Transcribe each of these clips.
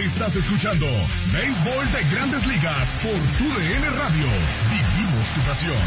Estás escuchando Béisbol de Grandes Ligas por TUDN Radio. Vivimos tu pasión.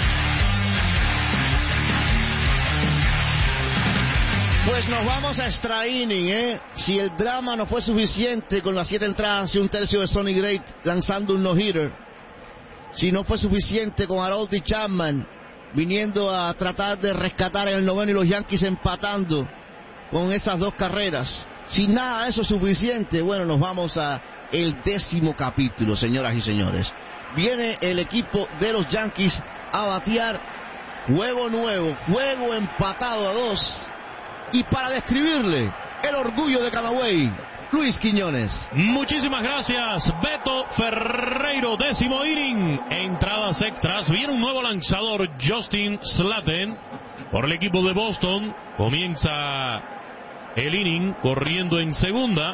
Pues nos vamos a extra inning, Si el drama no fue suficiente con las 7 entradas y un tercio de Sonny Gray lanzando un no-hitter, si no fue suficiente con Harold Chapman viniendo a tratar de rescatar en el noveno y los Yankees empatando con esas 2 carreras, si nada de eso es suficiente, bueno, nos vamos a el 10º capítulo, señoras y señores. Viene el equipo de los Yankees a batear juego nuevo, juego empatado a 2. Y para describirle el orgullo de Camagüey, Luis Quiñones. Muchísimas gracias, Beto Ferreiro, 10º inning. Entradas extras, viene un nuevo lanzador, Justin Slaten, por el equipo de Boston. Comienza el inning corriendo en segunda.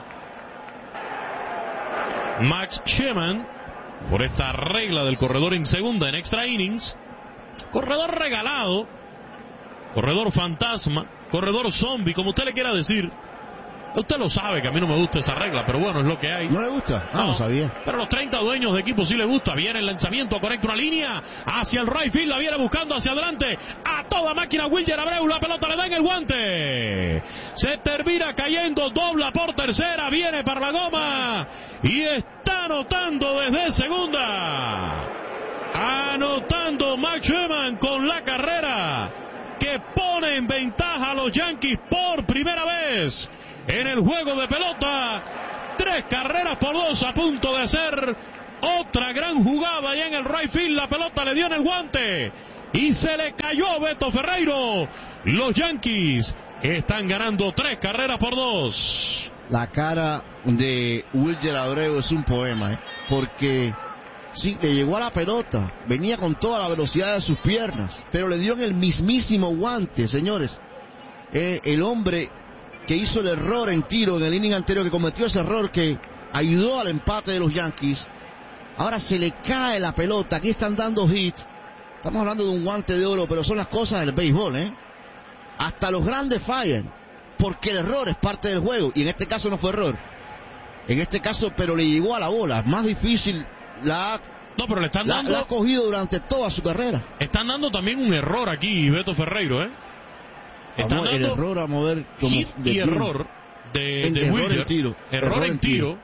Max Sherman, por esta regla del corredor en segunda en extra innings. Corredor regalado, corredor fantasma, corredor zombie, como usted le quiera decir. Usted lo sabe que a mí no me gusta esa regla, pero bueno, es lo que hay. ¿No le gusta? No sabía. Pero a los 30 dueños de equipo sí le gusta. Viene el lanzamiento, conecta una línea hacia el right field, la viene buscando hacia adelante. A toda máquina Wilyer Abreu, la pelota le da en el guante. Se termina cayendo, dobla por tercera, viene para la goma. Y está anotando desde segunda. Anotando Max Sherman con la carrera que pone en ventaja a los Yankees por primera vez en el juego de pelota. 3 carreras por 2, a punto de hacer otra gran jugada allá en el right field. La pelota le dio en el guante y se le cayó Beto Ferreiro. Los Yankees están ganando 3 carreras por 2. La cara de Wilyer Abreu es un poema, porque sí, le llegó a la pelota, venía con toda la velocidad de sus piernas, pero le dio en el mismísimo guante, señores. El hombre que hizo el error en tiro en el inning anterior, que cometió ese error que ayudó al empate de los Yankees, ahora se le cae la pelota. Aquí están dando hits. Estamos hablando de un guante de oro, pero son las cosas del béisbol, Hasta los grandes fallan, porque el error es parte del juego, y en este caso no fue error. En este caso, pero le llegó a la bola, más difícil. Pero le están dando, la ha cogido durante toda su carrera. Están dando también un error aquí, Beto Ferreiro, Están dando el error a mover como hit y error de Wilyer. Error en tiro.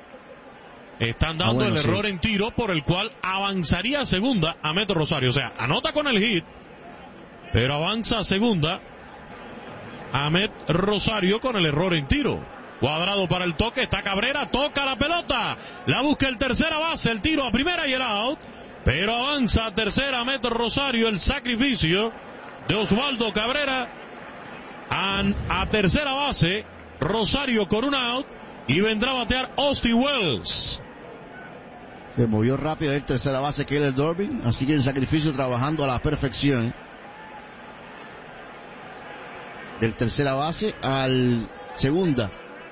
Están dando el error en tiro por el cual avanzaría a segunda Ahmed Rosario. O sea, anota con el hit, pero avanza a segunda Ahmed Rosario con el error en tiro. Cuadrado para el toque, está Cabrera, toca la pelota, la busca el tercera base, el tiro a primera y el out, pero avanza a tercera Ahmed Rosario. El sacrificio de Osvaldo Cabrera a tercera base, Rosario con un out, y vendrá a batear Austin Wells. Se movió rápido el tercera base Keller Dorbin, así que el sacrificio trabajando a la perfección. Del tercera base al segunda.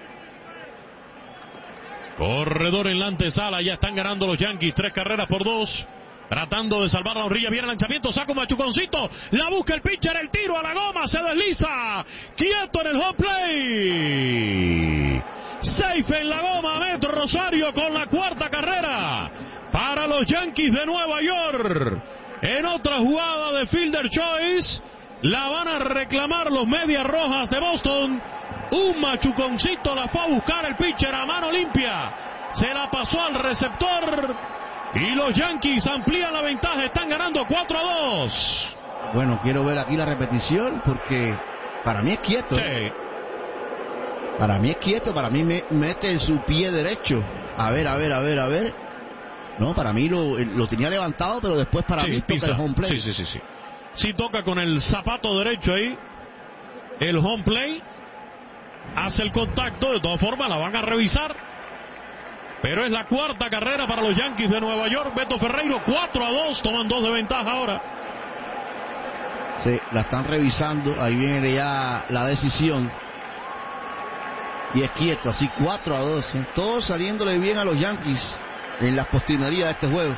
Corredor en la antesala, ya están ganando los Yankees 3 carreras por 2. Tratando de salvar la orilla, viene el lanzamiento, saca un machuconcito, la busca el pitcher, el tiro a la goma, se desliza, quieto en el home play. Safe en la goma, Ahmed Rosario con la 4ª carrera para los Yankees de Nueva York. En otra jugada de fielder choice, la van a reclamar los Medias Rojas de Boston. Un machuconcito la fue a buscar el pitcher a mano limpia, se la pasó al receptor y los Yankees amplían la ventaja, están ganando 4-2. Bueno, quiero ver aquí la repetición porque para mí es quieto. Sí. Para mí es quieto, para mí mete su pie derecho. A ver. No, para mí lo tenía levantado, pero después para mí toca el home play. Sí. Sí, toca con el zapato derecho ahí el home play. Hace el contacto, de todas formas la van a revisar. Pero es la 4ª carrera para los Yankees de Nueva York. Beto Ferreiro, 4-2, toman 2 de ventaja ahora. Sí, la están revisando, ahí viene ya la decisión. Y es quieto, así 4-2. Todos saliéndole bien a los Yankees en las postrimerías de este juego.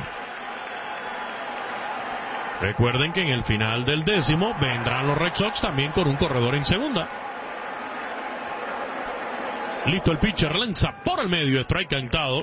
Recuerden que en el final del 10º vendrán los Red Sox también con un corredor en segunda. Listo el pitcher, lanza por el medio, strike cantado.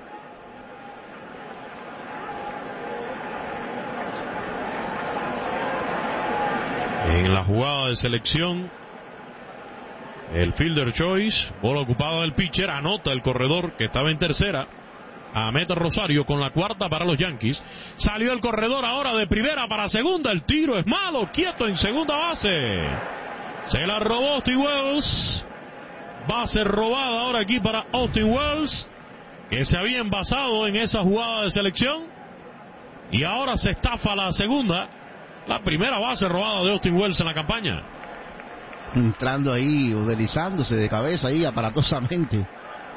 En la jugada de selección, el fielder choice, bola ocupada del pitcher, anota el corredor que estaba en tercera, Ahmed Rosario, con la cuarta para los Yankees. Salió el corredor ahora de primera para segunda, el tiro es malo, quieto en segunda base. Se la robó Austin Wells. Base robada ahora aquí para Austin Wells, que se había envasado en esa jugada de selección y ahora se estafa la segunda. La primera base robada de Austin Wells en la campaña. Entrando ahí o deslizándose de cabeza ahí aparatosamente.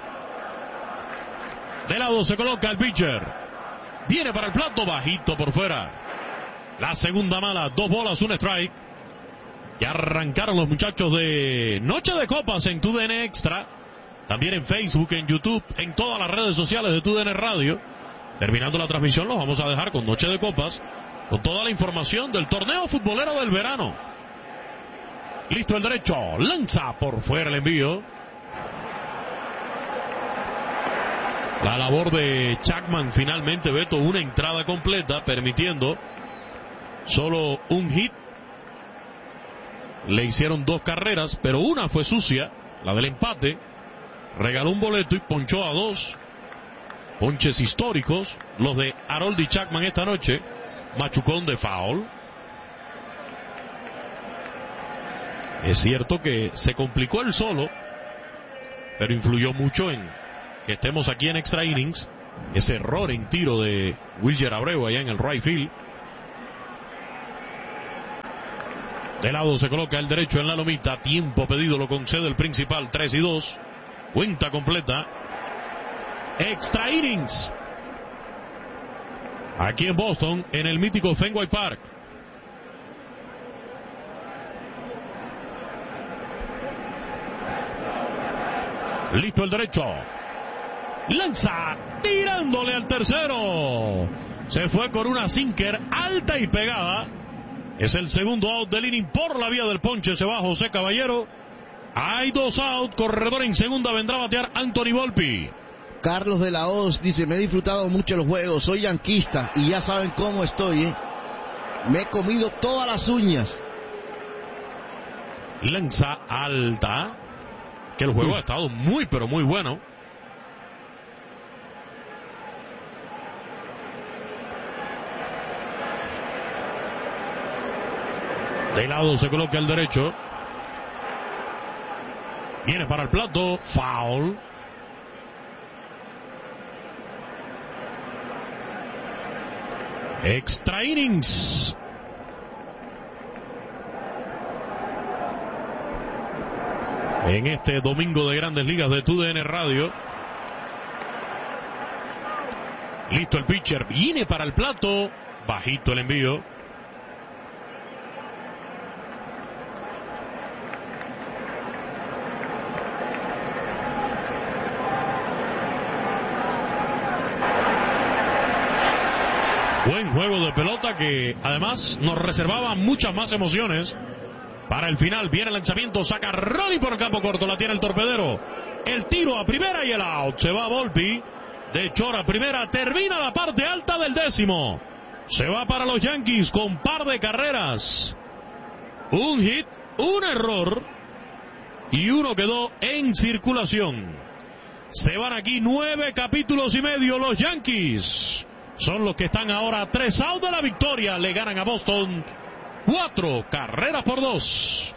De lado se coloca el pitcher. Viene para el plato, bajito por fuera. La segunda mala, 2 bolas, 1 strike. Ya arrancaron los muchachos de Noche de Copas en TUDN Extra. También en Facebook, en YouTube, en todas las redes sociales de TUDN Radio. Terminando la transmisión los vamos a dejar con Noche de Copas, con toda la información del torneo futbolero del verano. Listo el derecho, lanza por fuera el envío. La labor de Chapman finalmente, Beto, una entrada completa, permitiendo solo un hit. Le hicieron 2 carreras, pero una fue sucia, la del empate. Regaló un boleto y ponchó a 2. Ponches históricos, los de Aroldis Chapman esta noche. Machucón de foul. Es cierto que se complicó el solo, pero influyó mucho en que estemos aquí en extra innings. Ese error en tiro de Wilyer Abreu allá en el right field. De lado se coloca el derecho en la lomita. Tiempo pedido lo concede el principal. 3-2. Cuenta completa. Extra innings. Aquí en Boston, en el mítico Fenway Park. Listo el derecho. Lanza, tirándole al tercero. Se fue con una sinker alta y pegada. Es el segundo out del inning por la vía del ponche. Se va José Caballero. Hay 2 out. Corredor en segunda. Vendrá a batear Anthony Volpi. Carlos de la Hoz dice: me he disfrutado mucho los juegos. Soy yanquista y ya saben cómo estoy, Me he comido todas las uñas. Lanza alta. Que el juego ha estado muy pero muy bueno. De lado se coloca el derecho. Viene para el plato. Foul. Extra innings. En este domingo de Grandes Ligas de TUDN Radio. Listo el pitcher. Viene para el plato. Bajito el envío. Buen juego de pelota que además nos reservaba muchas más emociones para el final. Viene el lanzamiento, saca Rolly por el campo corto, la tiene el torpedero. El tiro a primera y el out. Se va Volpi de Chora a primera, termina la parte alta del décimo. Se va para los Yankees con par de carreras. Un hit, un error y uno quedó en circulación. Se van aquí 9 capítulos y medio los Yankees. Son los que están ahora 3 out de la victoria. Le ganan a Boston 4 carreras por 2.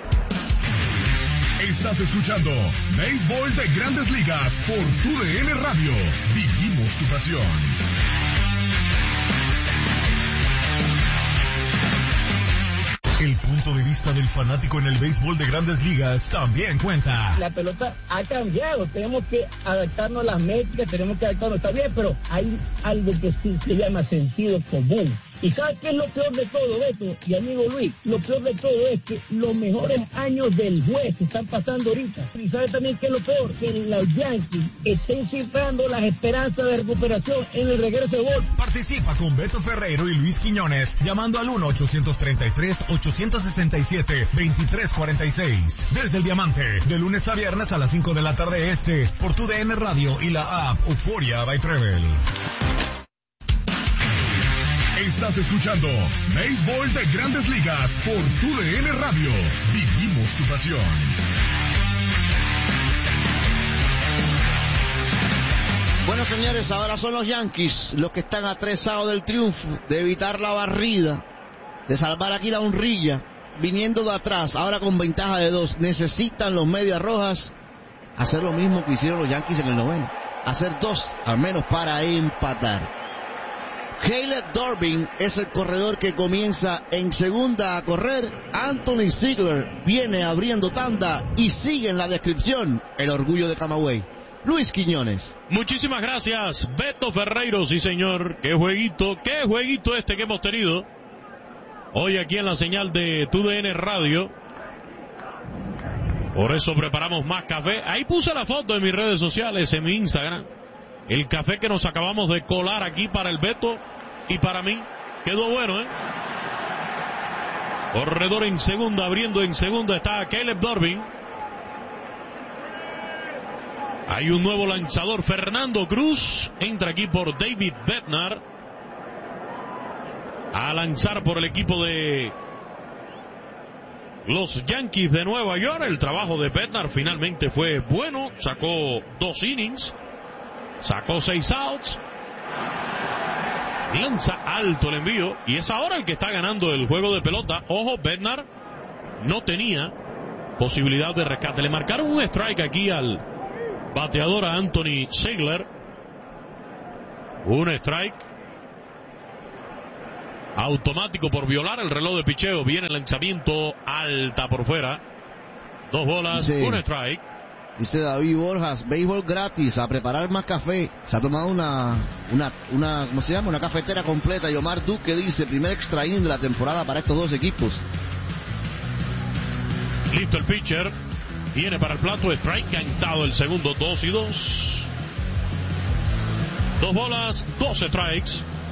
Estás escuchando Béisbol de Grandes Ligas por TUDN Radio. Vivimos tu pasión. El punto de vista del fanático en el béisbol de Grandes Ligas también cuenta. La pelota ha cambiado, tenemos que adaptarnos a las métricas, tenemos que adaptarnos, está bien, pero hay algo que sí se llama sentido común. ¿Y sabes qué es lo peor de todo, Beto y amigo Luis? Lo peor de todo es que los mejores años del juez se están pasando ahorita. ¿Y sabes también qué es lo peor? Que los Yankees estén cifrando las esperanzas de recuperación en el regreso de Ball. Participa con Beto Ferreiro y Luis Quiñones llamando al 1-833-867-2346. Desde el Diamante, de lunes a viernes a las 5 de la tarde este, por tu DN Radio y la app Euforia by Travel. Estás escuchando Béisbol de Grandes Ligas por tu DN Radio. Vivimos tu pasión. Bueno, señores, ahora son los Yankees los que están atresados del triunfo, de evitar la barrida, de salvar aquí la honrilla, viniendo de atrás, ahora con ventaja de 2. Necesitan los Medias Rojas hacer lo mismo que hicieron los Yankees en el noveno, hacer 2 al menos para empatar. Caleb Durbin es el corredor que comienza en segunda a correr. Anthony Ziegler viene abriendo tanda y sigue en la descripción el orgullo de Camagüey, Luis Quiñones. Muchísimas gracias, Beto Ferreiro, sí señor. Qué jueguito este que hemos tenido hoy aquí en la señal de TUDN Radio. Por eso preparamos más café. Ahí puse la foto en mis redes sociales, en mi Instagram. El café que nos acabamos de colar aquí para el Beto y para mí. Quedó bueno, ¿eh? Corredor en segunda, abriendo en segunda está Caleb Durbin. Hay un nuevo lanzador, Fernando Cruz. Entra aquí por David Bednar a lanzar por el equipo de los Yankees de Nueva York. El trabajo de Bednar finalmente fue bueno. Sacó 2 innings. Sacó 6 outs. Lanza alto el envío. Y es ahora el que está ganando el juego de pelota. Ojo, Bednar no tenía posibilidad de rescate. Le marcaron un strike aquí al bateador, a Anthony Ziegler. Un strike automático por violar el reloj de picheo. Viene el lanzamiento alta por fuera. 2 bolas, sí. Un strike. Dice David Borjas, béisbol gratis, a preparar más café. Se ha tomado una ¿cómo se llama? Una cafetera completa. Y Omar Duque dice, primer extra inning de la temporada para estos 2 equipos. Listo el pitcher. Viene para el plato, strike cantado el segundo, 2-2. 2 bolas, 2 strikes.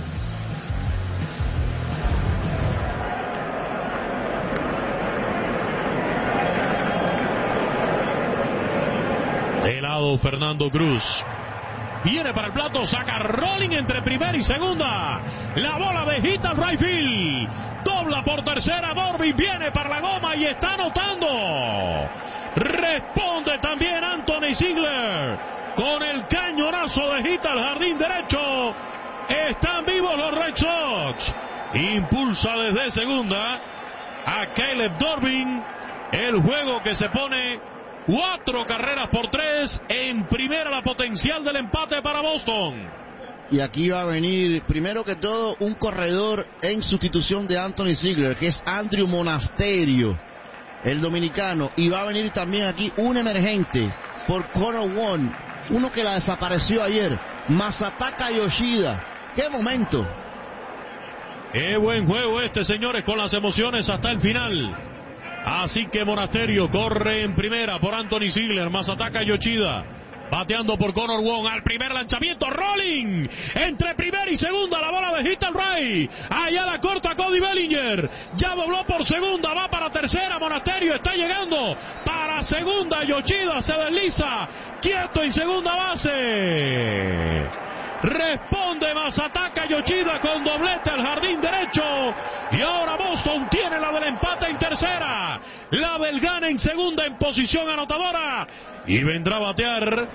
De lado Fernando Cruz. Viene para el plato, saca rolling entre primera y segunda. La bola de hit al right field. Dobla por tercera, Durbin viene para la goma y está anotando. Responde también Anthony Ziegler con el cañonazo de hit al jardín derecho. Están vivos los Red Sox. Impulsa desde segunda a Caleb Durbin. El juego que se pone 4 carreras por 3. En primera la potencial del empate para Boston. Y aquí va a venir, primero que todo, un corredor en sustitución de Anthony Ziegler, que es Andrew Monasterio, el dominicano. Y va a venir también aquí un emergente por Connor Wong, uno que la desapareció ayer, Masataka Yoshida. ¡Qué momento! ¡Qué buen juego este, señores, con las emociones hasta el final! Así que Monasterio corre en primera por Anthony Ziegler. Masataka Yoshida bateando por Connor Wong. Al primer lanzamiento, rolling entre primera y segunda, la bola de hit al right. Allá la corta Cody Bellinger. Ya dobló por segunda, va para tercera. Monasterio está llegando para segunda. Yoshida se desliza quieto en segunda base. Responde Masataka Yoshida con doblete al jardín derecho. Y ahora Boston tiene la del empate en tercera. La del gane en segunda en posición anotadora. Y vendrá a batear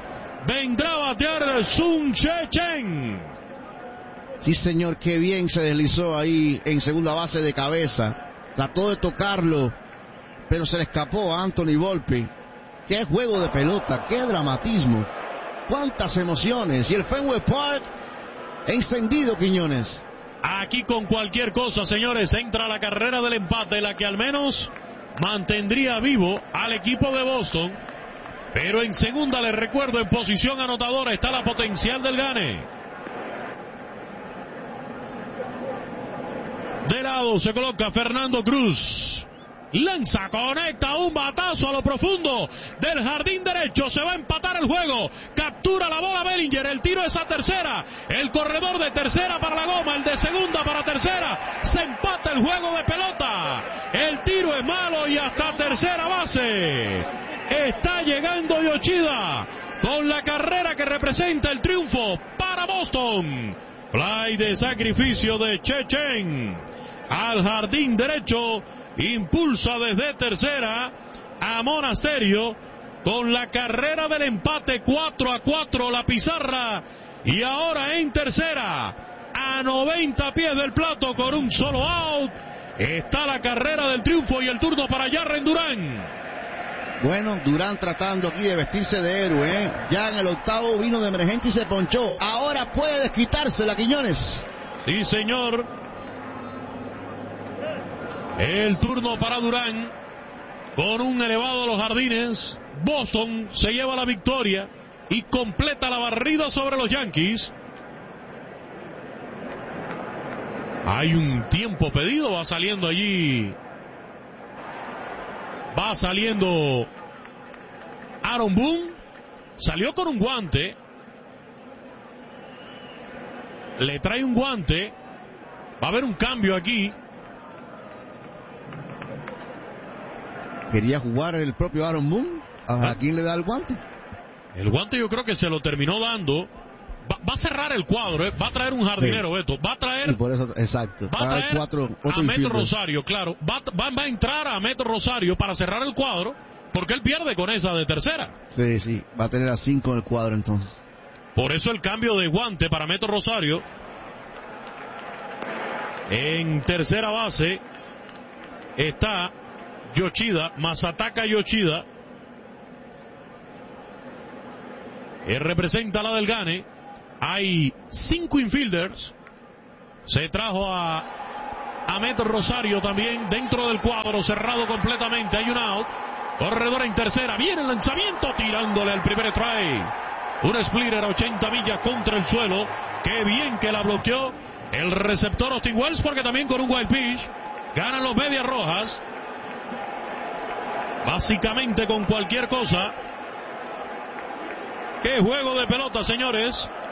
Sun Che-Chen. Sí, señor, qué bien se deslizó ahí en segunda base de cabeza. Trató de tocarlo, pero se le escapó a Anthony Volpe. Qué juego de pelota, qué dramatismo. Cuántas emociones. Y el Fenway Park encendido, Quiñones. Aquí con cualquier cosa, señores, entra la carrera del empate, la que al menos mantendría vivo al equipo de Boston. Pero en segunda, les recuerdo, en posición anotadora está la potencial del gane. De lado se coloca Fernando Cruz. Lanza, conecta un batazo a lo profundo del jardín derecho. Se va a empatar el juego. Captura la bola Bellinger. El tiro es a tercera. El corredor de tercera para la goma. El de segunda para tercera. Se empata el juego de pelota. El tiro es malo y hasta tercera base. Está llegando Yoshida con la carrera que representa el triunfo para Boston. Fly de sacrificio de Chechen al jardín derecho. Impulsa desde tercera a Monasterio con la carrera del empate. 4-4 la pizarra. Y ahora en tercera, a 90 pies del plato con un solo out, está la carrera del triunfo y el turno para Jarren Durán. Bueno, Durán tratando aquí de vestirse de héroe, ¿eh? Ya en el octavo vino de emergente y se ponchó. Ahora puede desquitársela, Quiñones. Sí, señor. El turno para Durán con un elevado a los jardines. Boston se lleva la victoria y completa la barrida sobre los Yankees. Hay un tiempo pedido, va saliendo allí. Va saliendo Aaron Boone. Salió con un guante. Le trae un guante. Va a haber un cambio aquí. Quería jugar el propio Aaron Boone. ¿A quién le da el guante? El guante yo creo que se lo terminó dando. Va a cerrar el cuadro, ¿eh? Va a traer un jardinero, sí. Beto. Va a traer. Y por eso, exacto. Va a traer a Meto Rosario, claro. Va a entrar a Meto Rosario para cerrar el cuadro, porque él pierde con esa de tercera. Sí, sí. Va a tener a 5 en el cuadro entonces. Por eso el cambio de guante para Meto Rosario. En tercera base está Yoshida, Masataka Yoshida, que representa la del Gane. Hay 5 infielders. Se trajo a Meto Rosario también dentro del cuadro, cerrado completamente. Hay un out. Corredor en tercera. Viene el lanzamiento, tirándole al primer strike. Un splitter a 80 millas contra el suelo. Qué bien que la bloqueó el receptor Austin Wells, porque también con un wild pitch ganan los Medias Rojas. Básicamente con cualquier cosa. Qué juego de pelota, señores.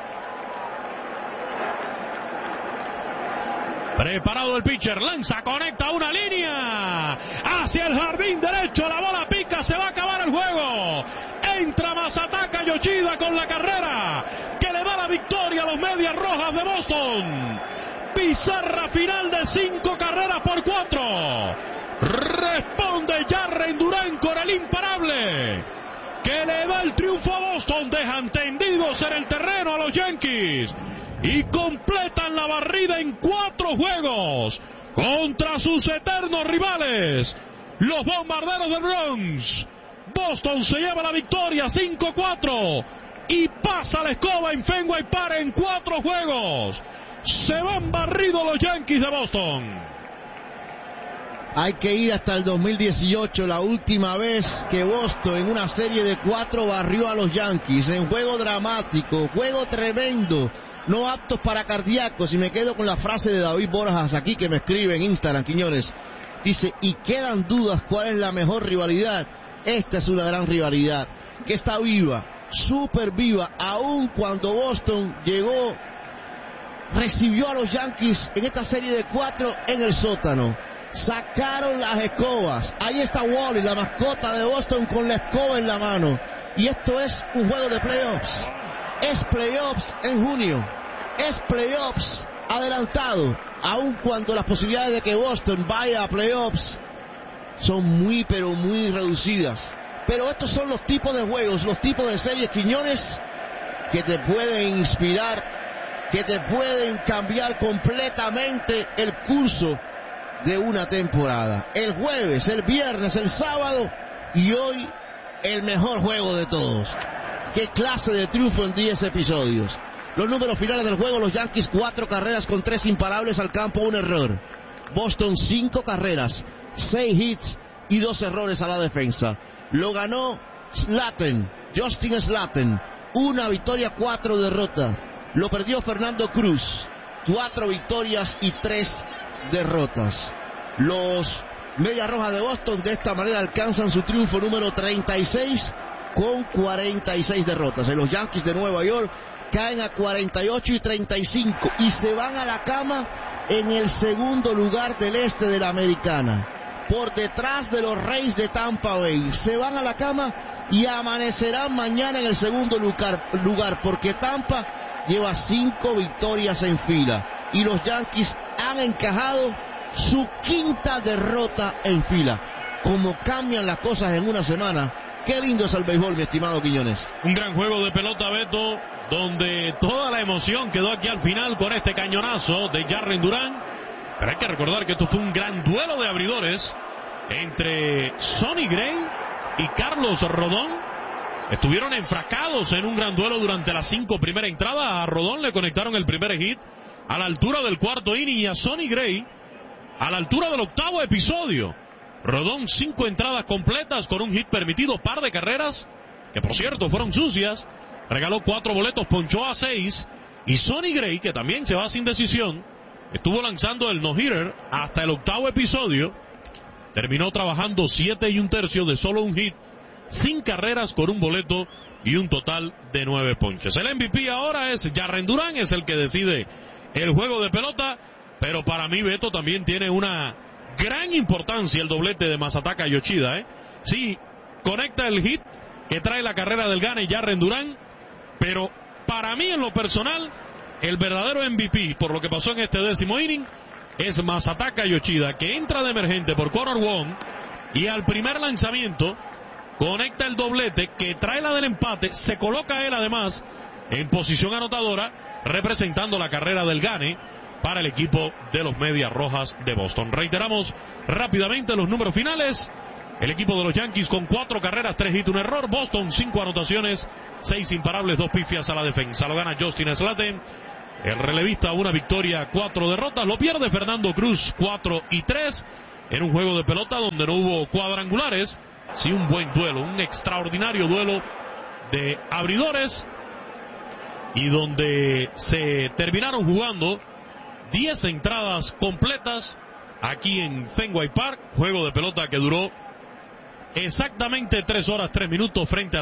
Preparado el pitcher, lanza, conecta una línea hacia el jardín derecho, la bola pica, se va a acabar el juego. Entra Masataka Yoshida con la carrera que le da la victoria a los Medias Rojas de Boston. Pizarra final de 5 carreras por 4. Responde Jarren Durán con el imparable que le da el triunfo a Boston. Dejan tendidos en el terreno a los Yankees y completan la barrida en 4 juegos contra sus eternos rivales, los Bombarderos del Bronx. Boston se lleva la victoria 5-4 y pasa la escoba en Fenway Park en 4 juegos. Se van barridos los Yankees de Boston. Hay que ir hasta el 2018, la última vez que Boston en una serie de 4 barrió a los Yankees, en juego dramático, juego tremendo, no aptos para cardíacos. Y me quedo con la frase de David Borjas aquí, que me escribe en Instagram, Quiñones. Dice, y quedan dudas cuál es la mejor rivalidad. Esta es una gran rivalidad, que está viva, súper viva, aun cuando Boston llegó, recibió a los Yankees en esta serie de 4 en el sótano. Sacaron las escobas. Ahí está Wally, la mascota de Boston, con la escoba en la mano. Y esto es un juego de playoffs. Es playoffs en junio. Es playoffs adelantado. Aun cuando las posibilidades de que Boston vaya a playoffs son muy, pero muy reducidas. Pero estos son los tipos de juegos, los tipos de series, Quiñones, que te pueden inspirar, que te pueden cambiar completamente el curso de una temporada. El jueves, el viernes, el sábado y hoy el mejor juego de todos. Qué clase de triunfo en 10 episodios. Los números finales del juego: los Yankees 4 carreras con 3 imparables al campo, 1 error. Boston 5 carreras, 6 hits y 2 errores a la defensa. Lo ganó Slaten, Justin Slaten, 1 victoria, 4 derrotas. Lo perdió Fernando Cruz, 4 victorias y 3 derrotas. Los Medias Rojas de Boston de esta manera alcanzan su triunfo número 36 con 46 derrotas. Los Yankees de Nueva York caen a 48 y 35 y se van a la cama en el segundo lugar del este de la Americana, por detrás de los Rays de Tampa Bay. Se van a la cama y amanecerán mañana en el segundo lugar, porque Tampa lleva 5 victorias en fila y los Yankees han encajado su 5ª derrota en fila. Como cambian las cosas en una semana. Qué lindo es el béisbol, mi estimado Quiñones. Un gran juego de pelota, Beto, donde toda la emoción quedó aquí al final con este cañonazo de Jarren Duran. Pero hay que recordar que esto fue un gran duelo de abridores entre Sonny Gray y Carlos Rodón. Estuvieron enfrascados en un gran duelo durante las 5 primeras entradas. A Rodón le conectaron el primer hit a la altura del 4º inning y a Sonny Gray a la altura del 8º episodio. Rodón 5 entradas completas con un hit permitido, par de carreras, que por cierto fueron sucias. Regaló 4 boletos, ponchó a 6. Y Sonny Gray, que también se va sin decisión, estuvo lanzando el no-hitter hasta el 8º episodio. Terminó trabajando 7 1/3 de solo un hit, sin carreras, con un boleto y un total de 9 ponches. El MVP ahora es Jarren Duran, es el que decide el juego de pelota. Pero para mí, Beto, también tiene una gran importancia el doblete de Masataka Yoshida. Sí, conecta el hit que trae la carrera del gane Jarren Duran. Pero para mí, en lo personal, el verdadero MVP por lo que pasó en este 10º inning es Masataka Yoshida, que entra de emergente por corner one y al primer lanzamiento conecta el doblete que trae la del empate. Se coloca él además en posición anotadora, representando la carrera del gane para el equipo de los Medias Rojas de Boston. Reiteramos rápidamente los números finales. El equipo de los Yankees con 4 carreras, 3 hits, 1 error. Boston 5 anotaciones, 6 imparables, 2 pifias a la defensa. Lo gana Justin Slaten. El relevista, 1 victoria, 4 derrotas. Lo pierde Fernando Cruz, 4 y 3. En un juego de pelota donde no hubo cuadrangulares. Sí, un buen duelo, un extraordinario duelo de abridores. Y donde se terminaron jugando 10 entradas completas aquí en Fenway Park. Juego de pelota que duró exactamente 3 horas 3 minutos frente a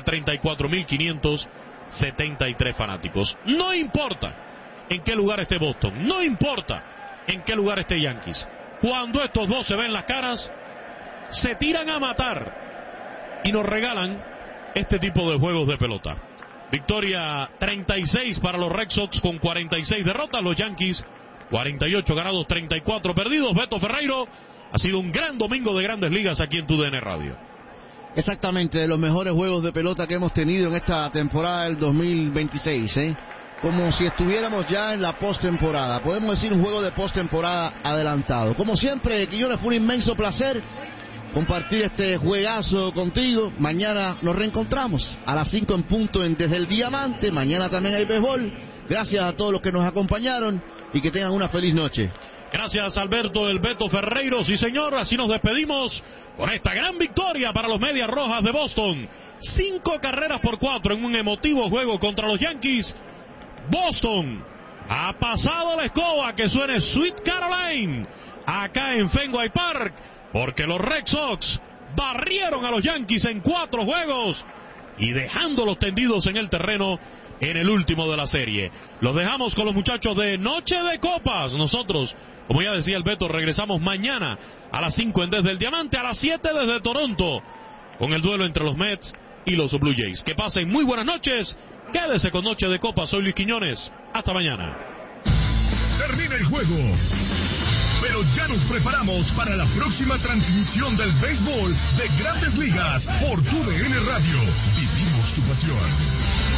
34.573 fanáticos. No importa en qué lugar esté Boston, no importa en qué lugar esté Yankees. Cuando estos dos se ven las caras, se tiran a matar y nos regalan este tipo de juegos de pelota. Victoria 36 para los Red Sox con 46 derrotas. Los Yankees 48 ganados, 34 perdidos. Beto Ferreiro, ha sido un gran domingo de Grandes Ligas aquí en TUDN Radio. Exactamente, de los mejores juegos de pelota que hemos tenido en esta temporada del 2026, como si estuviéramos ya en la postemporada. Podemos decir un juego de postemporada adelantado. Como siempre, Quiñones, fue un inmenso placer compartir este juegazo contigo. Mañana nos reencontramos a las 5 en punto Desde el Diamante. Mañana también hay béisbol. Gracias a todos los que nos acompañaron y que tengan una feliz noche. Gracias, Alberto El Beto Ferreiro. Sí, señor, así nos despedimos con esta gran victoria para los Medias Rojas de Boston. 5 carreras por 4 en un emotivo juego contra los Yankees. Boston ha pasado la escoba. Que suene Sweet Caroline acá en Fenway Park, porque los Red Sox barrieron a los Yankees en 4 juegos y dejándolos tendidos en el terreno en el último de la serie. Los dejamos con los muchachos de Noche de Copas. Nosotros, como ya decía el Beto, regresamos mañana a las 5 en Desde el Diamante, a las 7 desde Toronto, con el duelo entre los Mets y los Blue Jays. Que pasen muy buenas noches. Quédese con Noche de Copas. Soy Luis Quiñones. Hasta mañana. Termina el juego, pero ya nos preparamos para la próxima transmisión del béisbol de Grandes Ligas por TUDN Radio. Vivimos tu pasión.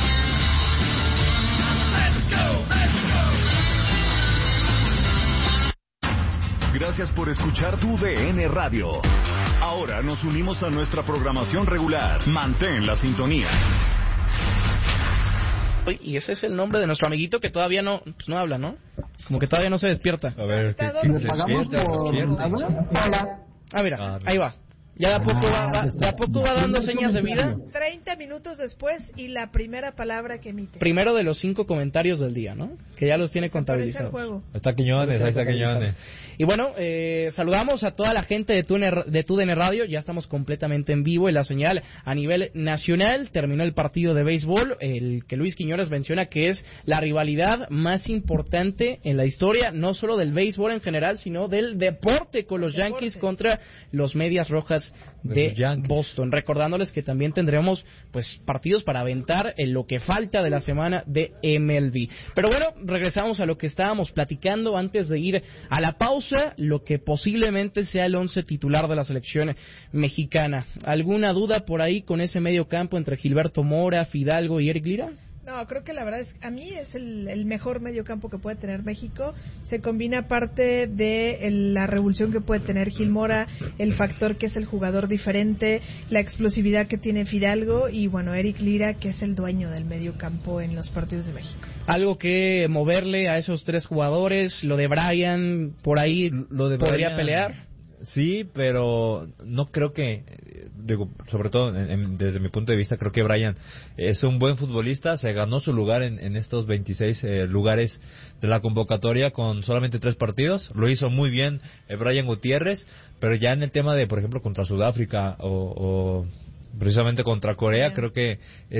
Gracias por escuchar TUDN Radio. Ahora nos unimos a nuestra programación regular. Mantén la sintonía. Y ese es el nombre de nuestro amiguito que todavía no habla, ¿no? Como que todavía no se despierta. A ver, se despierta. Ah, mira, ahí va. Ya de a poco va dando señas de vida. 30 minutos después y la primera palabra que emite. Primero de los 5 comentarios del día, ¿no? Que ya los tiene contabilizados. Está Quiñones, ahí está Quiñones. Y bueno, saludamos a toda la gente de TUDN Radio. Ya estamos completamente en vivo en la señal a nivel nacional. Terminó el partido de béisbol, el que Luis Quiñones menciona que es la rivalidad más importante en la historia, no solo del béisbol en general, sino del deporte, con los Yankees contra los Medias Rojas de Boston. Recordándoles que también tendremos pues partidos para aventar en lo que falta de la semana de MLB. Pero bueno, regresamos a lo que estábamos platicando antes de ir a la pausa, lo que posiblemente sea el 11 titular de la selección mexicana. ¿Alguna duda por ahí con ese medio campo entre Gilberto Mora, Fidalgo y Eric Lira? No, creo que la verdad es, a mí es el mejor mediocampo que puede tener México. Se combina parte de la revolución que puede tener Gil Mora, el factor que es el jugador diferente, la explosividad que tiene Fidalgo y bueno, Eric Lira, que es el dueño del mediocampo en los partidos de México. Algo que moverle a esos 3 jugadores, lo de Brian, por ahí podría pelear. Sí, pero no creo que, digo, sobre todo desde mi punto de vista, creo que Brian es un buen futbolista, se ganó su lugar en estos 26 lugares de la convocatoria con solamente 3 partidos, lo hizo muy bien Brian Gutiérrez, pero ya en el tema de, por ejemplo, contra Sudáfrica o precisamente contra Corea, creo que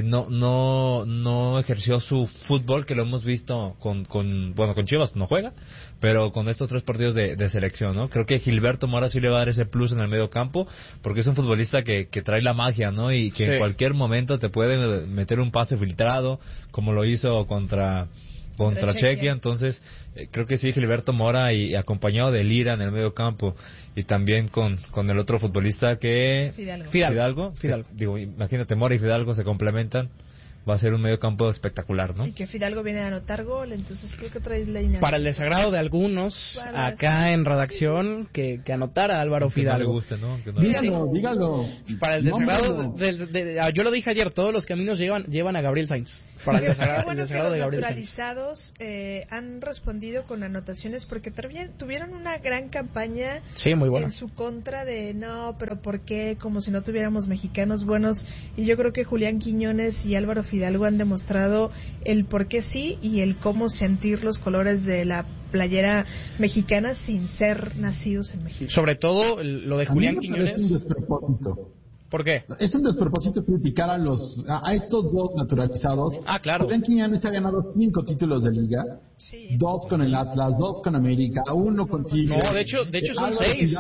no ejerció su fútbol que lo hemos visto con Chivas no juega, pero con estos 3 partidos de selección, ¿no? Creo que Gilberto Mora sí le va a dar ese plus en el medio campo, porque es un futbolista que trae la magia, ¿no? Y que en cualquier momento te puede meter un pase filtrado, como lo hizo contra Chequia. Entonces creo que sí, Gilberto Mora y acompañado de Lira en el medio campo y también con el otro futbolista que Fidalgo. Digo, imagínate, Mora y Fidalgo se complementan, va a ser un medio campo espectacular, ¿no? Y que Fidalgo viene a anotar gol, entonces creo que trae línea. Para el desagrado de algunos acá en redacción que anotara Álvaro Fidalgo. No le guste, ¿no? Que no dígalo. Para el desagrado yo lo dije ayer, todos los caminos llevan a Gabriel Sainz. Para el desagrado de Gabriel Sainz. Los naturalizados han respondido con anotaciones porque tuvieron una gran campaña muy buena en su contra de no, pero ¿por qué? Como si no tuviéramos mexicanos buenos. Y yo creo que Julián Quiñones y Álvaro Fidalgo han demostrado el por qué sí y el cómo sentir los colores de la playera mexicana sin ser nacidos en México. Sobre todo lo de Julián Quiñones. ¿Por qué? Es un despropósito criticar a estos 2 naturalizados. Claro. Julián Quiñones ha ganado 5 títulos de liga, 2 con el Atlas, 2 con América, 1 con Tigres. No, de hecho son 6.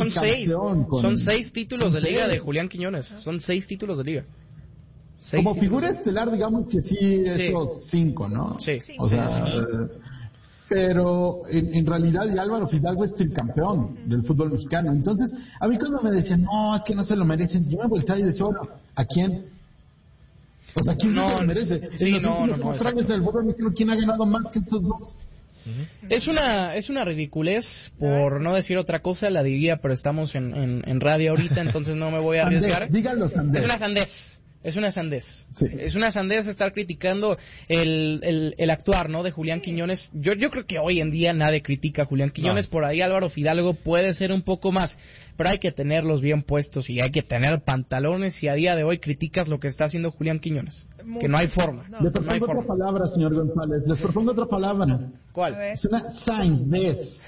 Son 6 títulos de liga de Julián Quiñones. Son 6 títulos de liga. Como figura estelar, digamos que sí, esos 5, ¿no? Sí. O sea, pero en realidad Álvaro Fidalgo es tricampeón del fútbol mexicano. Entonces, a mí cuando me decían, no, es que no se lo merecen, yo me volteaba y decía, bueno, ¿a quién? O sea, ¿quién no se lo merece? Sí, en los últimos años del fútbol mexicano, ¿quién ha ganado más que estos 2? Es una ridiculez, por no decir otra cosa, la diría, pero estamos en radio ahorita, entonces no me voy a arriesgar. Díganlo, Sandés. Es una sandez. Es una sandez. Sí. Es una sandez estar criticando el actuar, ¿no? De Julián Quiñones. Yo creo que hoy en día nadie critica a Julián Quiñones. Por ahí Álvaro Fidalgo puede ser un poco más, pero hay que tenerlos bien puestos y hay que tener pantalones. Y a día de hoy criticas lo que está haciendo Julián Quiñones, que no hay forma. Les propongo otra palabra, señor González. Les propongo otra palabra. ¿Cuál? Es una sandez.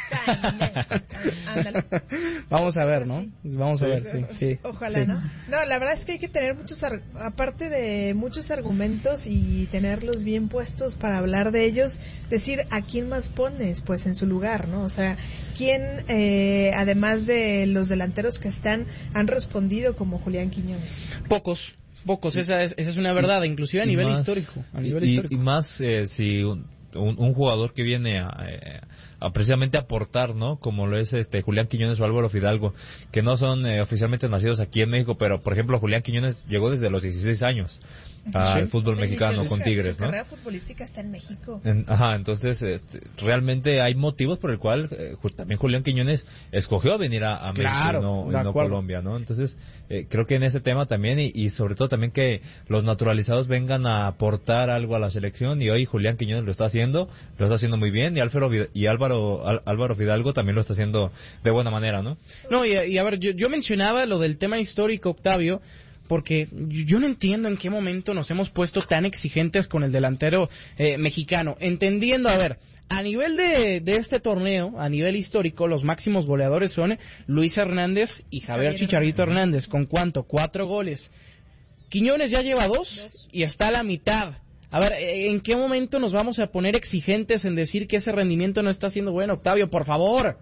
Vamos a ver, ¿no? Vamos a ver, sí. Ojalá, ¿no? No, la verdad es que hay que tener aparte de muchos argumentos y tenerlos bien puestos para hablar de ellos, decir a quién más pones, pues en su lugar, ¿no? O sea, quién, además de los delanteros que están, han respondido como Julián Quiñones. Pocos, esa es una verdad, inclusive a nivel histórico. Y más si un jugador que viene a precisamente aportar, ¿no? Como lo es Julián Quiñones o Álvaro Fidalgo, que no son oficialmente nacidos aquí en México, pero por ejemplo Julián Quiñones llegó desde los 16 años al fútbol mexicano con Tigres, ¿no? Su carrera futbolística está en México. Entonces realmente hay motivos por el cual también Julián Quiñones escogió venir a México y no Colombia, ¿no? Entonces creo que en ese tema también y sobre todo también que los naturalizados vengan a aportar algo a la selección, y hoy Julián Quiñones lo está haciendo muy bien, y Álvaro Fidalgo también lo está haciendo de buena manera, ¿no? No, y a ver, yo mencionaba lo del tema histórico, Octavio, porque yo no entiendo en qué momento nos hemos puesto tan exigentes con el delantero mexicano, entendiendo, a ver, a nivel de este torneo, a nivel histórico, los máximos goleadores son Luis Hernández y Javier Chicharito Hernández. ¿Con cuánto? 4 goles. Quiñones ya lleva 2 y está a la mitad. A ver, ¿en qué momento nos vamos a poner exigentes en decir que ese rendimiento no está siendo bueno, Octavio? Por favor.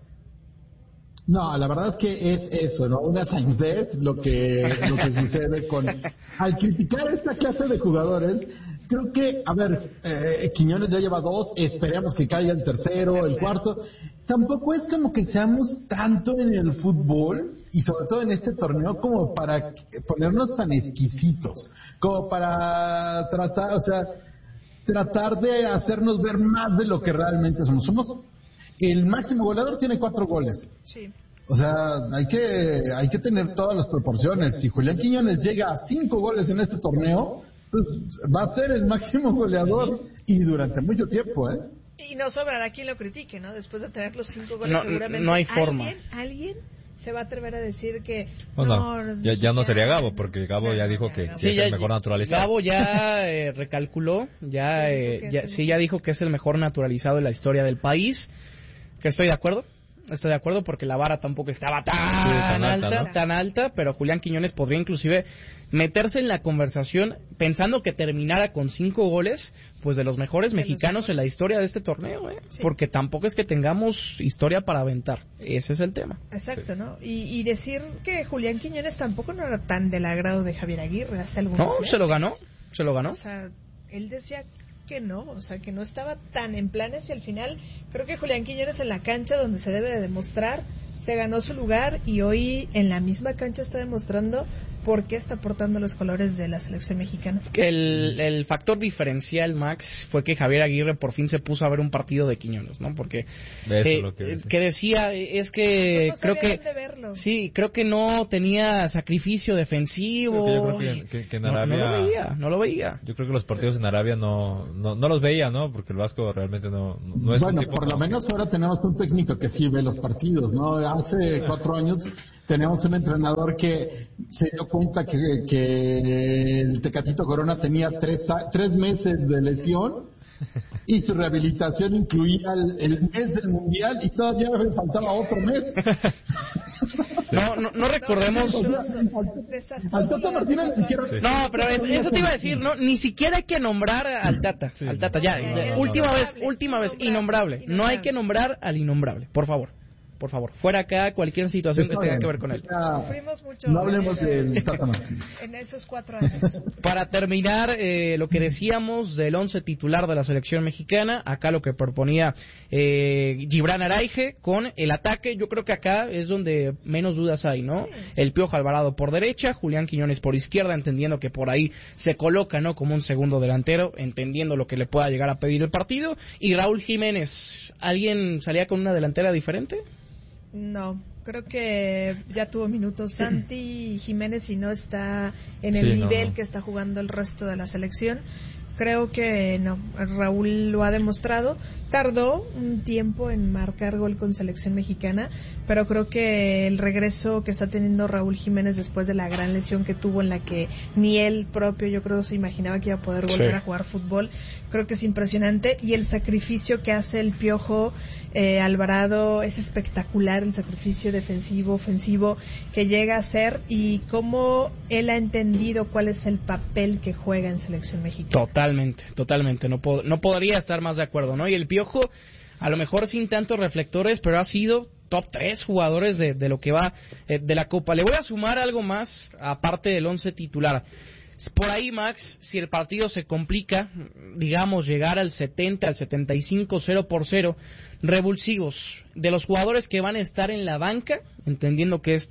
No, la verdad es que es eso, ¿no? Una sañez lo que sucede con... Al criticar esta clase de jugadores, creo que, a ver, Quiñones ya lleva 2, esperemos que caiga el tercero, el cuarto. Tampoco es como que seamos tanto en el fútbol, y sobre todo en este torneo, como para ponernos tan exquisitos, como para tratar de hacernos ver más de lo que realmente somos. El máximo goleador tiene 4 goles. Sí. O sea, hay que tener todas las proporciones. Si Julián Quiñones llega a 5 goles en este torneo, pues va a ser el máximo goleador y durante mucho tiempo, ¿eh? Y no sobrará quien lo critique, ¿no? Después de tener los 5 goles, seguramente no hay forma. Alguien se va a atrever a decir que ya no sería Gabo, porque Gabo ya dijo que es el mejor naturalizado. Gabo ya recalculó, ya dijo que es el mejor naturalizado de la historia del país. Que estoy de acuerdo porque la vara tampoco estaba tan alta, pero Julián Quiñones podría inclusive meterse en la conversación pensando que terminara con 5 goles, pues de los mejores mexicanos en la historia de este torneo, sí. Porque tampoco es que tengamos historia para aventar, ese es el tema. Exacto, ¿no? Y decir que Julián Quiñones tampoco no era tan del agrado de Javier Aguirre hace algunos meses. Se lo ganó. O sea, él decía que no, o sea, que no estaba tan en planes, y al final creo que Julián Quiñones en la cancha donde se debe de demostrar se ganó su lugar, y hoy en la misma cancha está demostrando por qué está portando los colores de la selección mexicana. El factor diferencial, Max, fue que Javier Aguirre por fin se puso a ver un partido de Quiñones, ¿no? Porque que decía es que no creo que sí, creo que no tenía sacrificio defensivo. Yo creo que en Arabia no lo veía. Yo creo que los partidos en Arabia no los veía, ¿no? Porque el Vasco realmente no es bueno, un tipo por lo menos ahora tenemos un técnico que sí ve los partidos, ¿no? Hace 4 años tenemos un entrenador que se dio cuenta que el Tecatito Corona tenía 3 meses de lesión y su rehabilitación incluía el mes del Mundial, y todavía me faltaba otro mes. No recordemos. Al Tata Martínez No, pero eso te iba a decir, no, ni siquiera hay que nombrar al Tata. Al Tata, última vez, innombrable. No hay que nombrar al innombrable, por favor. Fuera acá cualquier situación que tenga que ver con él. Sufrimos mucho. No hablemos del Tata Martínez. En esos 4 años. Para terminar, lo que decíamos del 11 titular de la selección mexicana, acá lo que proponía Gibran Araige con el ataque, yo creo que acá es donde menos dudas hay, ¿no? Sí. El Piojo Alvarado por derecha, Julián Quiñones por izquierda, entendiendo que por ahí se coloca, ¿no? Como un segundo delantero, entendiendo lo que le pueda llegar a pedir el partido, y Raúl Jiménez. ¿Alguien salía con una delantera diferente? No, creo que ya tuvo minutos Santi Jiménez y no está en el nivel que está jugando el resto de la selección. Creo que no, Raúl lo ha demostrado. Tardó un tiempo en marcar gol con selección mexicana, pero creo que el regreso que está teniendo Raúl Jiménez después de la gran lesión que tuvo, en la que ni él propio, yo creo, se imaginaba que iba a poder volver a jugar fútbol, creo que es impresionante, y el sacrificio que hace el Piojo Alvarado es espectacular, el sacrificio defensivo, ofensivo que llega a hacer, y cómo él ha entendido cuál es el papel que juega en selección mexicana. Totalmente, no podría estar más de acuerdo, ¿no? Y el Piojo, a lo mejor sin tantos reflectores, pero ha sido top 3 jugadores de lo que va de la Copa. Le voy a sumar algo más, aparte del 11 titular. Por ahí, Max, si el partido se complica, digamos, llegar al 70, al 75, 0-0, revulsivos de los jugadores que van a estar en la banca, entendiendo que este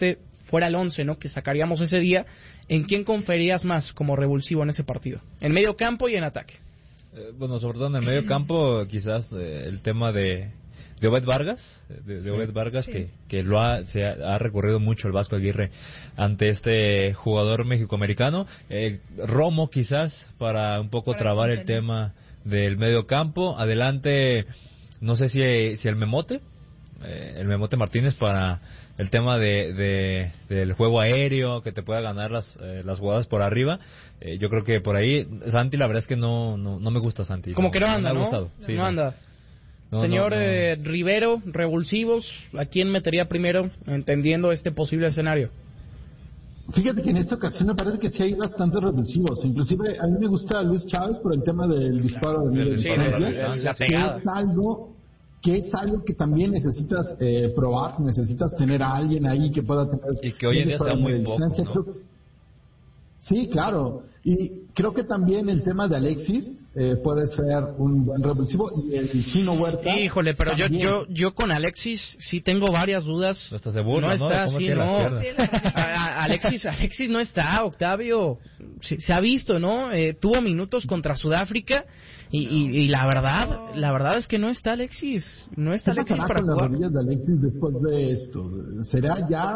fuera el 11, ¿no?, que sacaríamos ese día, ¿en quién confiarías más como revulsivo en ese partido? En medio campo y en ataque. Bueno, sobre todo en el medio campo, quizás el tema de Obed Vargas, de Obed Vargas, sí, que se ha recorrido mucho el Vasco Aguirre ante este jugador mexicoamericano. Romo quizás para un poco trabar el tema del medio campo. Adelante, no sé si el Memote Martínez para el tema del juego aéreo, que te pueda ganar las jugadas por arriba. Yo creo que por ahí Santi, la verdad es que no me gusta Santi. Como que no anda, me ha ¿no? gustado. Sí, no anda. Señor Rivero, revulsivos, ¿a quién metería primero entendiendo este posible escenario? Fíjate que en esta ocasión me parece que sí hay bastantes revulsivos. Inclusive a mí me gusta Luis Chávez por el tema del disparo de media distancia, la pegada. Que es algo que también necesitas probar, necesitas tener a alguien ahí que pueda tener... Y que hoy en día sea muy poco, ¿no? Sí, claro. Y creo que también el tema de Alexis puede ser un buen revulsivo. Y el Chino Huerta... Híjole, pero yo con Alexis sí tengo varias dudas. No está seguro, no está, sí, no. Alexis no está, Octavio. Se ha visto, ¿no? Tuvo minutos contra Sudáfrica y la verdad es que no está Alexis. No está Alexis para con jugar. las rodillas de Alexis después de esto? ¿Será ya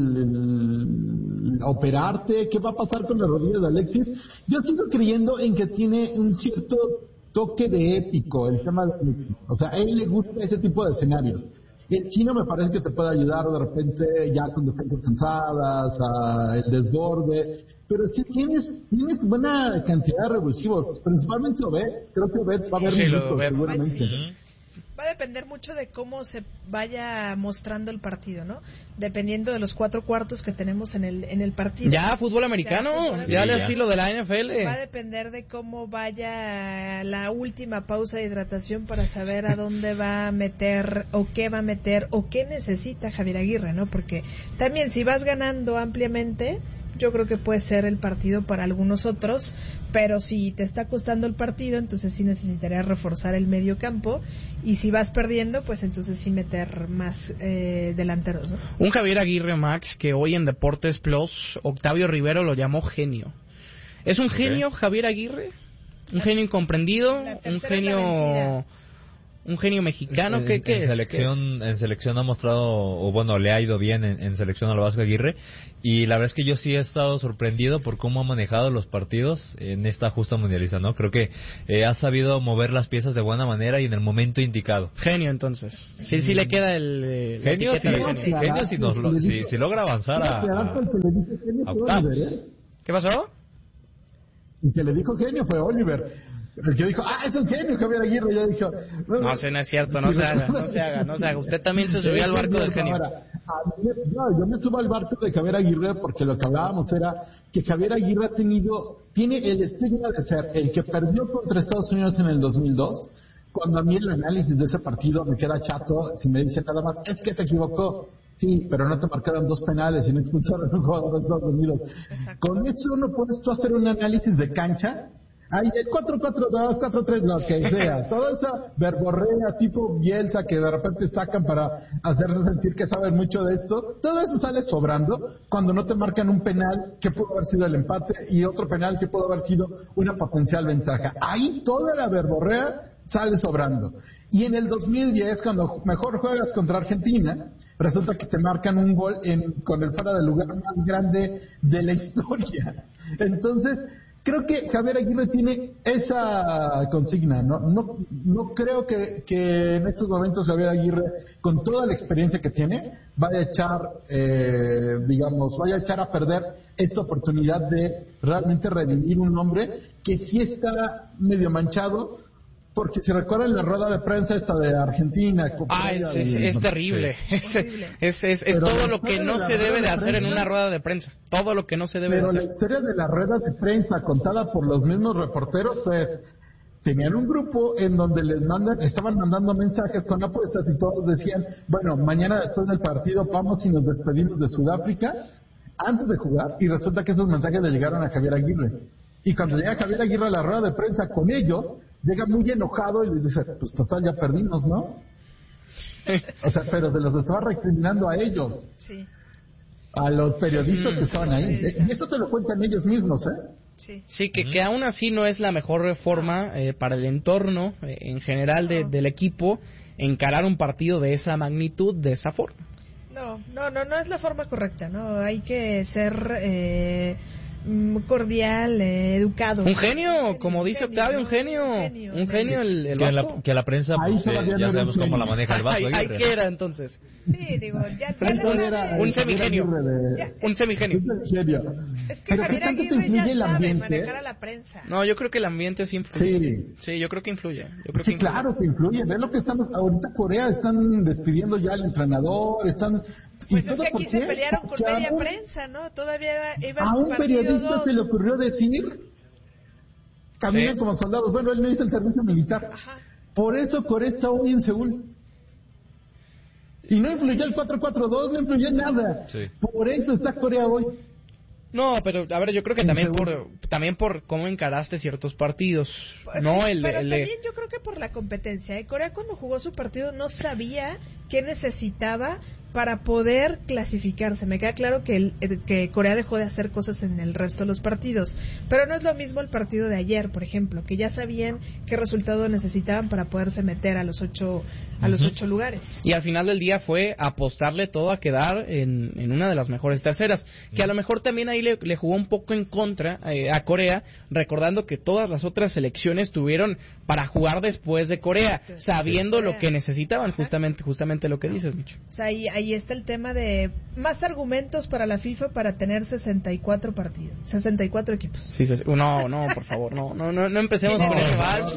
el operarte? ¿Qué va a pasar con las rodillas de Alexis? Yo sigo creyendo en que tiene un cierto toque de épico el tema de Alexis. O sea, a él le gusta ese tipo de escenarios. El Chino me parece que te puede ayudar de repente ya con defensas cansadas, el desborde, pero sí tienes buena cantidad de revulsivos, principalmente Obed. Creo que Obed va a haber minutos, seguramente. Sí. Va a depender mucho de cómo se vaya mostrando el partido, ¿no? Dependiendo de los 4 cuartos que tenemos en el partido. Ya, fútbol americano, ya al estilo de la NFL. Va a depender de cómo vaya la última pausa de hidratación para saber a dónde va a meter o qué va a meter o qué necesita Javier Aguirre, ¿no? Porque también si vas ganando ampliamente, yo creo que puede ser el partido para algunos otros, pero si te está costando el partido, entonces sí necesitarías reforzar el medio campo, y si vas perdiendo, pues entonces sí meter más delanteros, ¿no? Un Javier Aguirre, Max, que hoy en Deportes Plus, Octavio Rivero lo llamó genio. ¿Es un genio Javier Aguirre? ¿Un genio incomprendido? ¿Un genio mexicano? ¿Qué es? En selección ha mostrado, o bueno, le ha ido bien en selección al Vasco Aguirre, y la verdad es que yo sí he estado sorprendido por cómo ha manejado los partidos en esta justa mundialista, ¿no? Creo que ha sabido mover las piezas de buena manera y en el momento indicado. Genio, entonces. Sí le queda el... Genio si logra avanzar a Octavio. ¿Qué pasó? El que le dijo genio fue Oliver. El que dijo, es un genio Javier Aguirre, ya dijo... No, no es cierto, no se haga. Usted también se subió al barco del genio. Yo me subo al barco de Javier Aguirre porque lo que hablábamos era que Javier Aguirre tiene el estigma de ser el que perdió contra Estados Unidos en el 2002, cuando a mí el análisis de ese partido me queda chato si me dice nada más, es que se equivocó. Sí, pero no te marcaron 2 penales y no expulsaron a un jugador de Estados Unidos. Exacto. Con eso no puedes tú hacer un análisis de cancha. Hay el 4-4-2, 4-3, lo que sea. Toda esa verborrea tipo Bielsa que de repente sacan para hacerse sentir que saben mucho de esto, todo eso sale sobrando cuando no te marcan un penal que pudo haber sido el empate y otro penal que pudo haber sido una potencial ventaja. Ahí toda la verborrea sale sobrando. Y en el 2010, cuando mejor juegas contra Argentina, resulta que te marcan un gol con el fuera de lugar más grande de la historia. Entonces, creo que Javier Aguirre tiene esa consigna, no creo que en estos momentos Javier Aguirre, con toda la experiencia que tiene, vaya a echar a perder esta oportunidad de realmente redimir un nombre que sí está medio manchado. Porque si recuerdan la rueda de prensa esta de Argentina... Es terrible. Es todo lo que no se debe de hacer en una rueda de prensa. Todo lo que no se debe de hacer. Pero la historia de la rueda de prensa contada por los mismos reporteros es... Tenían un grupo en donde estaban mandando mensajes con apuestas y todos decían, bueno, mañana después del partido vamos y nos despedimos de Sudáfrica antes de jugar, y resulta que esos mensajes le llegaron a Javier Aguirre. Y cuando llega Javier Aguirre a la rueda de prensa con ellos, llega muy enojado y les dice, pues total, ya perdimos, ¿no? O sea, pero se los estaba recriminando a ellos. Sí. a los periodistas que estaban ahí. Y eso te lo cuentan ellos mismos, ¿eh? Sí, que aún así no es la mejor forma para el entorno en general del equipo encarar un partido de esa magnitud, de esa forma. No es la forma correcta, ¿no? Hay que ser cordial, educado. Un genio, como dice Octavio, un genio el Vasco. Que la prensa, pues, ya sabemos cómo la maneja el Vasco. Ahí que era entonces. Sí, digo, ya un semigenio. Un semigenio. Es que Javier Aguirre ya sabe manejar a la prensa. No, yo creo que el ambiente sí influye. Sí, yo creo que influye. Claro que influye. Ve lo que estamos ahorita Corea están despidiendo ya al entrenador, están. Pues es que aquí se pelearon con media prensa, ¿no? Todavía iba a un periodista se le ocurrió decir, caminan como soldados. Bueno, él no hizo el servicio militar. Ajá. Por eso Corea está hoy en Seúl. Y no influyó el 4-4-2, no influyó nada. Sí. Por eso está Corea hoy. No, pero a ver, yo creo que también por cómo encaraste ciertos partidos, no pero también yo creo que por la competencia. Corea cuando jugó su partido no sabía qué necesitaba para poder clasificarse. Me queda claro que Corea dejó de hacer cosas en el resto de los partidos, pero no es lo mismo el partido de ayer, por ejemplo, que ya sabían qué resultado necesitaban para poderse meter a los 8 lugares. Y al final del día fue apostarle todo a quedar en una de las mejores terceras, que a lo mejor también ahí le jugó un poco en contra a Corea, recordando que todas las otras selecciones tuvieron para jugar después de Corea, sabiendo lo que necesitaban, justamente lo que dices, Micho. O sea, ahí está el tema de más argumentos para la FIFA para tener 64 partidos, 64 equipos. Sí, no, por favor, no empecemos con ese vals.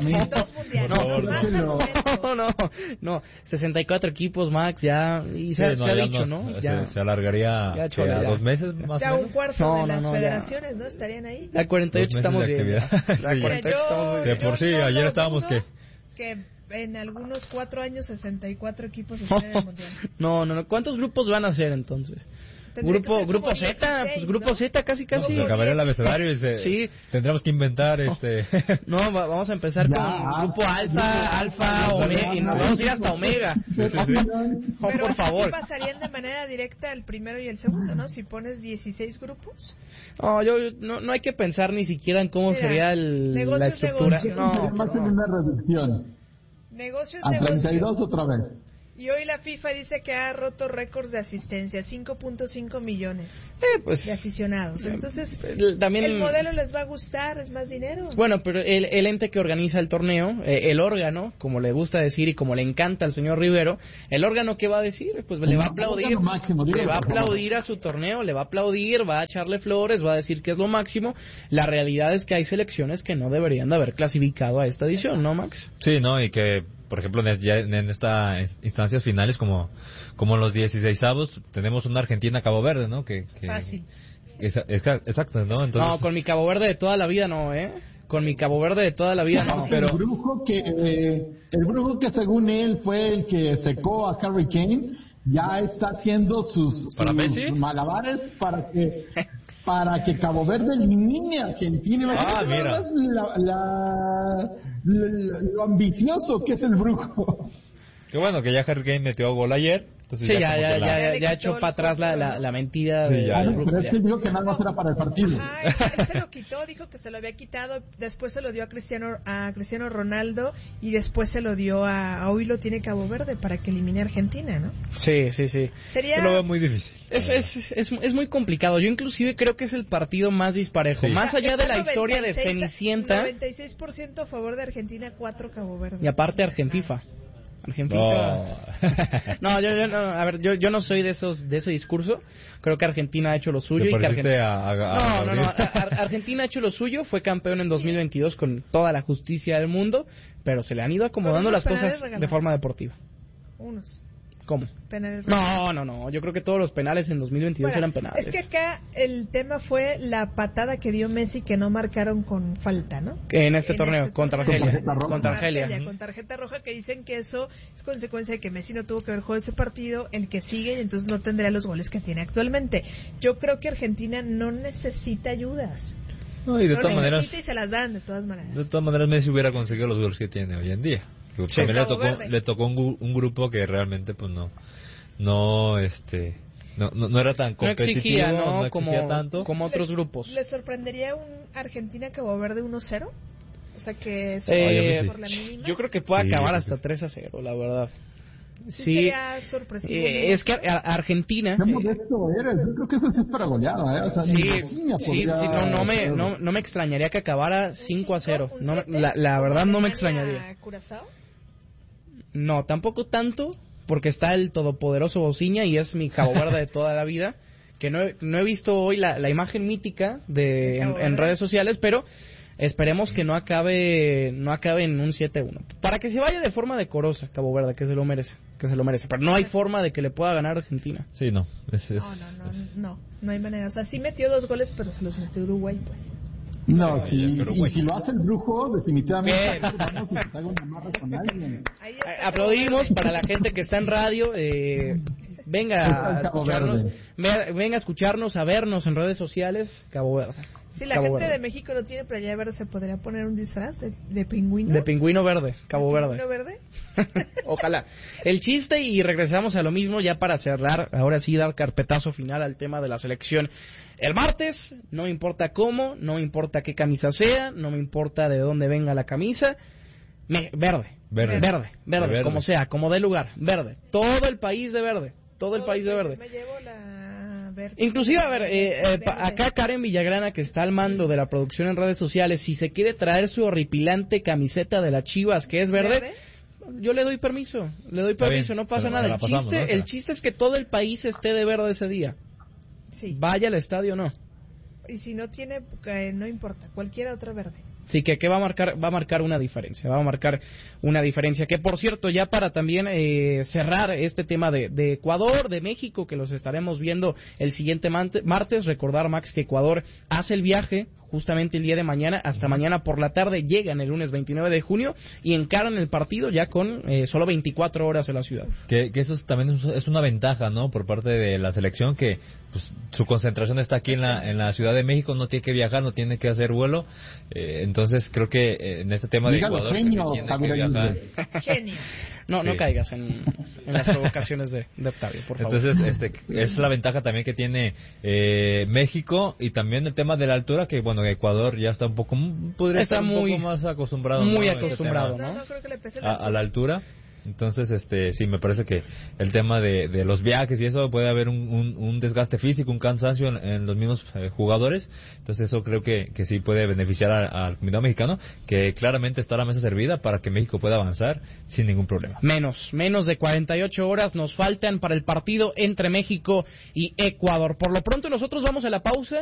No, 64 equipos, Max, ya, y se ha dicho, ¿no? Se alargaría a 2 meses más ya o menos. Un cuarto de las federaciones, ¿no? Estarían ahí. A 48 estamos bien. De por sí, ayer estábamos que en algunos 4 años 64 equipos están en el Mundial. No. ¿Cuántos grupos van a ser entonces? Grupo Z, 16, pues Grupo ¿no? Z casi. No, acabaría el abecedario y tendremos que inventar No, vamos a empezar con Grupo Alfa, Omega, y nos vamos a ir hasta Omega. Sí. Pero por favor. Pasarían de manera directa el primero y el segundo, ¿no? Si pones 16 grupos. No hay que pensar ni siquiera en cómo sería la estructura. Más en una reducción. Negocios. A 32 otra vez. Y hoy la FIFA dice que ha roto récords de asistencia, 5.5 millones de aficionados. Entonces, también el modelo les va a gustar, es más dinero. Bueno, pero el ente que organiza el torneo, el órgano, como le gusta decir y como le encanta al señor Rivero, el órgano, ¿qué va a decir? Pues le va a aplaudir, le va a aplaudir a su torneo, le va a aplaudir, va a echarle flores, va a decir que es lo máximo. La realidad es que hay selecciones que no deberían de haber clasificado a esta edición, ¿no, Max? Sí, ¿no? Y que por ejemplo, ya en estas instancias finales, como en los 16avos, tenemos una Argentina-Cabo Verde, ¿no? Fácil. Exacto, ¿no? Entonces... No, con mi Cabo Verde de toda la vida no, ¿eh? Con mi Cabo Verde de toda la vida no. Pero el brujo que según él fue el que secó a Harry Kane, ya está haciendo sus malabares para que Cabo Verde elimine a Argentina. Mira. Lo ambicioso que es el brujo. Qué bueno que ya Harry Kane metió gol ayer. Entonces sí, ya echó para atrás la mentira. Sí, pero es que dijo que nada más era para el partido. Él se lo quitó, dijo que se lo había quitado, después se lo dio a Cristiano Ronaldo y después se lo dio hoy lo tiene Cabo Verde para que elimine a Argentina, ¿no? Sí. Yo lo veo muy difícil. Es muy complicado. Yo inclusive creo que es el partido más disparejo. Sí. Más allá de la historia de Cenicienta. 96% a favor de Argentina, 4 Cabo Verde. Y aparte Argentina. Yo no soy de ese discurso. Creo que Argentina ha hecho lo suyo y que Argentina ha hecho lo suyo, fue campeón en 2022 con toda la justicia del mundo, pero se le han ido acomodando las cosas de forma deportiva. Unos. ¿Cómo? Penales. No, yo creo que todos los penales en 2022 eran penales. Es que acá el tema fue la patada que dio Messi que no marcaron con falta, ¿no? En este torneo, contra Argelia. Con tarjeta roja, que dicen que eso es consecuencia de que Messi no tuvo que haber jugado ese partido, el que sigue, y entonces no tendría los goles que tiene actualmente. Yo creo que Argentina no necesita ayudas. No, y de todas maneras, y se las dan, de todas maneras. De todas maneras, Messi hubiera conseguido los goles que tiene hoy en día. También le tocó un grupo que realmente pues no no era tan competitivo, exigía, no exigía como, tanto. como otros grupos. ¿Les sorprendería un Argentina-Cabo Verde 1-0? O sea que por la mínima. Yo creo que puede Sí, acabar hasta 3-0, la verdad. Sí, Sí, sería sorpresivo. es que Argentina... Qué modesto eres. Yo creo que eso sí es para goleada, ¿eh? O sea, no me extrañaría que acabara 5-0. ¿Un No, 7? la verdad no me ¿Alemania, extrañaría. Curazao? No, tampoco tanto, porque está el todopoderoso Bociña y es mi Cabo Verde de toda la vida, que no he visto hoy la imagen mítica en redes sociales, pero esperemos que no acabe en un 7-1, para que se vaya de forma decorosa Cabo Verde, que se lo merece, pero no hay forma de que le pueda ganar Argentina. Sí, no. No hay manera. O sea, sí metió 2 goles, pero se los metió Uruguay, pues. No, si lo hace el brujo, definitivamente vamos a hacer una amarra con alguien. Aplaudimos para la gente que está en radio. Venga a escucharnos, a vernos en redes sociales. Cabo Verde. Si la gente de México no tiene playa verde, ¿se podría poner un disfraz de pingüino? De pingüino verde, Cabo Verde. ¿Pingüino verde? Ojalá. El chiste, y regresamos a lo mismo ya para cerrar, ahora sí dar carpetazo final al tema de la selección. El martes, no me importa cómo, no me importa qué camisa sea, no me importa de dónde venga la camisa, verde, como sea, como dé lugar, verde. Todo el país de verde, todo el país de verde. Me llevo la verde. Inclusive, a ver, acá Karen Villagrana, que está al mando de la producción en redes sociales, si se quiere traer su horripilante camiseta de las Chivas, que es verde, yo le doy permiso, no pasa nada. El chiste es que todo el país esté de verde ese día. Sí. Vaya al estadio o no. Y si no tiene, no importa, cualquier otra verde. Sí, que va a marcar una diferencia, que por cierto, ya para también cerrar este tema de Ecuador, de México, que los estaremos viendo el siguiente martes, recordar, Max, que Ecuador hace el viaje justamente el día de mañana, hasta mañana por la tarde, llegan el lunes 29 de junio y encaran el partido ya con solo 24 horas en la ciudad. Que eso también es una ventaja, ¿no?, por parte de la selección, que pues, su concentración está aquí en la Ciudad de México, no tiene que viajar, no tiene que hacer vuelo, entonces creo que en este tema de Ecuador tiene que viajar. Genio. No caigas en las provocaciones de Octavio, por favor. Entonces, es la ventaja también que tiene México, y también el tema de la altura, que bueno, Ecuador ya está un poco más acostumbrado. Muy acostumbrado, ¿no? No creo que le pese a la altura. Entonces, sí, me parece que el tema de los viajes y eso, puede haber un desgaste físico, un cansancio en los mismos jugadores. Entonces, eso creo que sí puede beneficiar al combinado mexicano, que claramente está la mesa servida para que México pueda avanzar sin ningún problema. Menos de 48 horas nos faltan para el partido entre México y Ecuador. Por lo pronto, nosotros vamos a la pausa.